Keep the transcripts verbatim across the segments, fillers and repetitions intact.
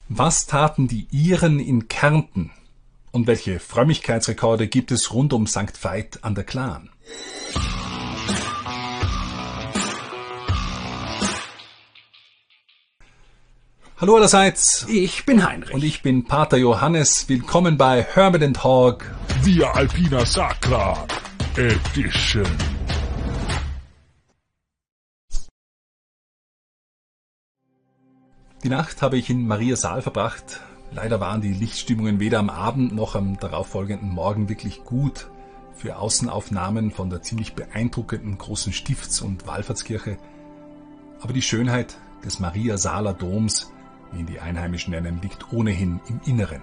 Was taten die Iren in Kärnten? Und welche Frömmigkeitsrekorde gibt es rund um Sankt Veit an der Glan? Hallo allerseits. Ich bin Heinrich. Und ich bin Pater Johannes. Willkommen bei Hermit and Hog Via Alpina Sacra Edition. Die Nacht habe ich in Mariasaal verbracht. Leider waren die Lichtstimmungen weder am Abend noch am darauffolgenden Morgen wirklich gut für Außenaufnahmen von der ziemlich beeindruckenden großen Stifts- und Wallfahrtskirche. Aber die Schönheit des Mariasaaler Doms, wie ihn die Einheimischen nennen, liegt ohnehin im Inneren.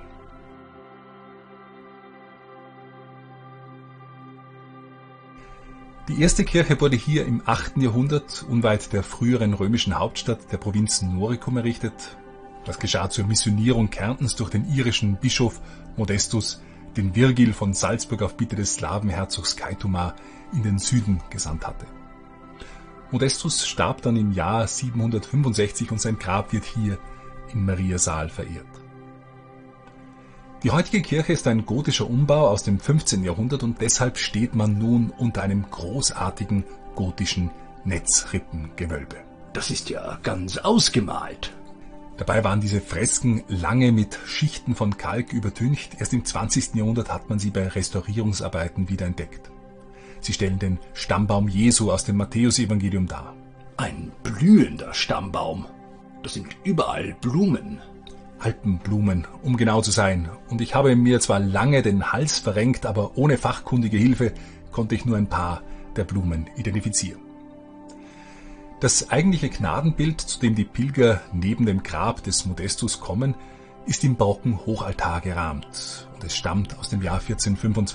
Die erste Kirche wurde hier im achten Jahrhundert unweit der früheren römischen Hauptstadt der Provinz Noricum errichtet. Das geschah zur Missionierung Kärntens durch den irischen Bischof Modestus, den Virgil von Salzburg auf Bitte des Slawenherzogs Keitumar in den Süden gesandt hatte. Modestus starb dann im Jahr siebenhundertfünfundsechzig und sein Grab wird hier im Mariasaal verehrt. Die heutige Kirche ist ein gotischer Umbau aus dem fünfzehnten Jahrhundert und deshalb steht man nun unter einem großartigen gotischen Netzrippengewölbe. Das ist ja ganz ausgemalt. Dabei waren diese Fresken lange mit Schichten von Kalk übertüncht. Erst im zwanzigsten Jahrhundert hat man sie bei Restaurierungsarbeiten wiederentdeckt. Sie stellen den Stammbaum Jesu aus dem Matthäusevangelium dar. Ein blühender Stammbaum. Das sind überall Blumen. Alpenblumen, um genau zu sein. Und ich habe mir zwar lange den Hals verrenkt, aber ohne fachkundige Hilfe konnte ich nur ein paar der Blumen identifizieren. Das eigentliche Gnadenbild, zu dem die Pilger neben dem Grab des Modestus kommen, ist im barocken Hochaltar gerahmt und es stammt aus dem Jahr vierzehnhundertfünfundzwanzig.